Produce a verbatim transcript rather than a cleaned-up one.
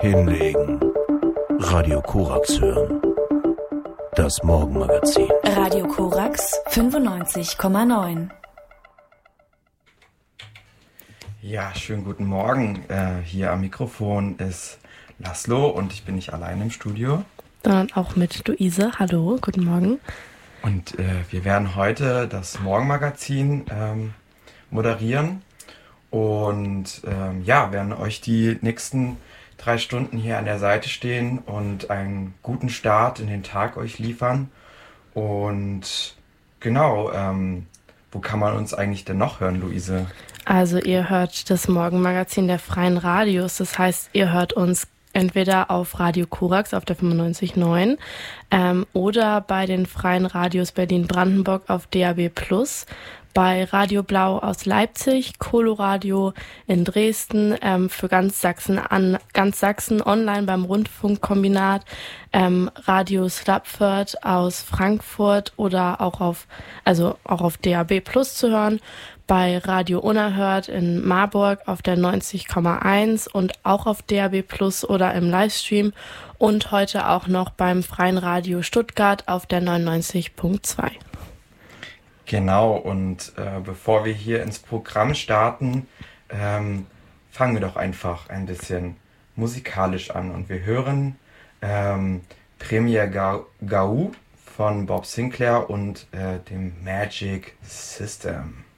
Hinlegen. Radio Korax hören. Das Morgenmagazin. Radio Korax fünfundneunzig Komma neun. Ja, schönen guten Morgen. Äh, hier am Mikrofon ist Laszlo und ich bin nicht allein im Studio. Sondern auch mit Luise. Hallo, guten Morgen. Und äh, wir werden heute das Morgenmagazin ähm, moderieren und ähm, ja, werden euch die nächsten drei Stunden hier an der Seite stehen und einen guten Start in den Tag euch liefern. Und genau, ähm, wo kann man uns eigentlich denn noch hören, Luise? Also ihr hört das Morgenmagazin der Freien Radios, das heißt, ihr hört uns entweder auf Radio Korax auf der fünfundneunzig Komma neun ähm, oder bei den Freien Radios Berlin-Brandenburg auf D A B plus, bei Radio Blau aus Leipzig, Coloradio in Dresden, ähm, für ganz Sachsen an ganz Sachsen online beim Rundfunkkombinat, ähm, Radio Slapford aus Frankfurt oder auch auf also auch auf D A B plus zu hören, bei Radio Unerhört in Marburg auf der neunzig Komma eins und auch auf D A B plus oder im Livestream und heute auch noch beim Freien Radio Stuttgart auf der neunundneunzig Komma zwei. Genau, und äh, bevor wir hier ins Programm starten, ähm, fangen wir doch einfach ein bisschen musikalisch an. Und wir hören ähm, Premier Ga- Gaou von Bob Sinclair und äh, dem Magic System.